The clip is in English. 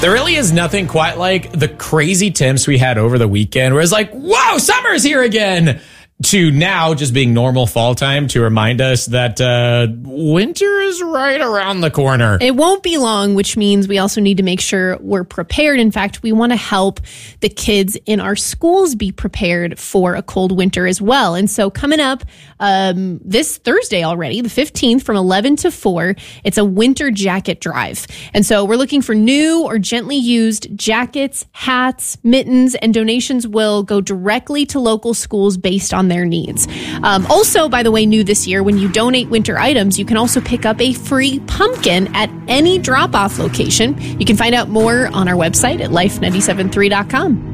There really is nothing quite like the crazy temps we had over the weekend where it's like, whoa, summer's here again, to now just being normal fall time to remind us that winter is right around the corner. It won't be long, which means we also need to make sure we're prepared. In fact, we want to help the kids in our schools be prepared for a cold winter as well. And so coming up this Thursday already, the 15th from 11 to 4, it's a winter jacket drive. And so we're looking for new or gently used jackets, hats, mittens, and donations will go directly to local schools based on their needs. Also, by the way, new this year, when you donate winter items, you can also pick up a free pumpkin at any drop-off location. You can find out more on our website at life973.com.